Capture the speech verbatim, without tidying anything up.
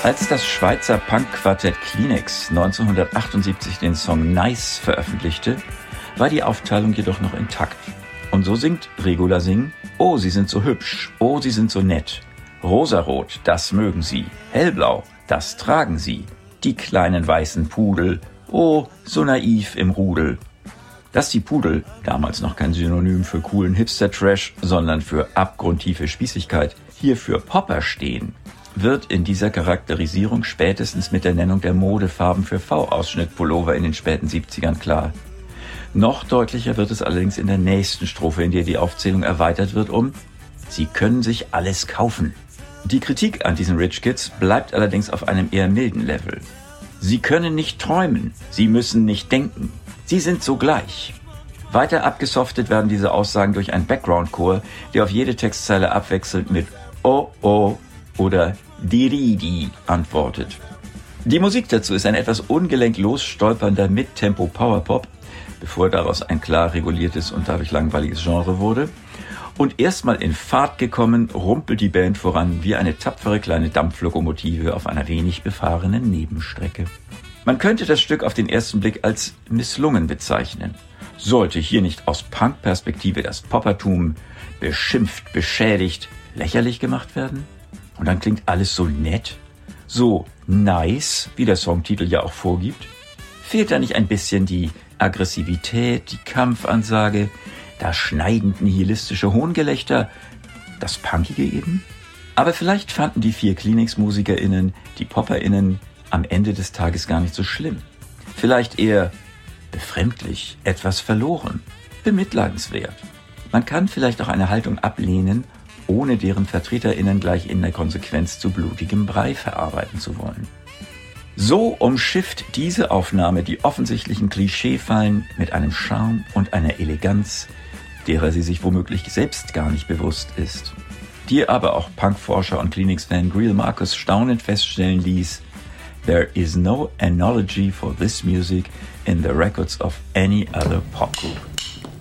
Als das Schweizer Punk-Quartett Kleenex neunzehnhundertachtundsiebzig den Song Nice veröffentlichte, war die Aufteilung jedoch noch intakt. Und so singt Regula Singh: Oh, sie sind so hübsch, oh, sie sind so nett. Rosarot, das mögen sie. Hellblau, das tragen sie. Die kleinen weißen Pudel, oh, so naiv im Rudel. Dass die Pudel, damals noch kein Synonym für coolen Hipster-Trash, sondern für abgrundtiefe Spießigkeit, hier für Popper stehen, wird in dieser Charakterisierung spätestens mit der Nennung der Modefarben für V-Ausschnitt-Pullover in den späten siebzigern klar. Noch deutlicher wird es allerdings in der nächsten Strophe, in der die Aufzählung erweitert wird um Sie können sich alles kaufen. Die Kritik an diesen Rich Kids bleibt allerdings auf einem eher milden Level. Sie können nicht träumen, sie müssen nicht denken, sie sind so gleich. Weiter abgesoftet werden diese Aussagen durch einen Background-Chor, der auf jede Textzeile abwechselnd mit Oh oh oder Diridi antwortet. Die Musik dazu ist ein etwas ungelenk losstolpernder Mittempo-Powerpop, bevor daraus ein klar reguliertes und dadurch langweiliges Genre wurde. Und erstmal in Fahrt gekommen, rumpelt die Band voran wie eine tapfere kleine Dampflokomotive auf einer wenig befahrenen Nebenstrecke. Man könnte das Stück auf den ersten Blick als misslungen bezeichnen. Sollte hier nicht aus Punk-Perspektive das Poppertum beschimpft, beschädigt, lächerlich gemacht werden? Und dann klingt alles so nett, so nice, wie der Songtitel ja auch vorgibt. Fehlt da nicht ein bisschen die Aggressivität, die Kampfansage, das schneidend nihilistische Hohngelächter, das Punkige eben? Aber vielleicht fanden die vier Kleenex-MusikerInnen, die PopperInnen, am Ende des Tages gar nicht so schlimm. Vielleicht eher befremdlich, etwas verloren, bemitleidenswert. Man kann vielleicht auch eine Haltung ablehnen, ohne deren VertreterInnen gleich in der Konsequenz zu blutigem Brei verarbeiten zu wollen. So umschifft diese Aufnahme die offensichtlichen Klischeefallen mit einem Charme und einer Eleganz, derer sie sich womöglich selbst gar nicht bewusst ist, die aber auch Punkforscher und Kleenex-Fan Greil Marcus staunend feststellen ließ: There is no analogy for this music in the records of any other pop group.